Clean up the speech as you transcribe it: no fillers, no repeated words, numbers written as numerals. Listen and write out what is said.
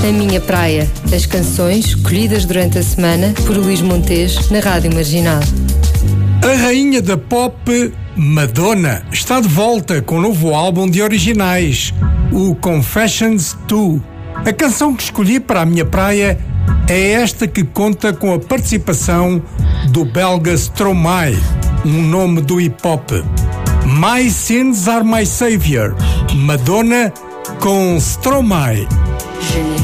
A Minha Praia. As canções escolhidas durante a semana por Luís Montes na Rádio Marginal. A rainha da pop, Madonna, está de volta com um novo álbum de originais, o Confessions 2. A canção que escolhi para a minha praia é esta, que conta com a participação do belga Stromae, um nome do hip-hop. My Sins Are My Savior, Madonna com Stromae.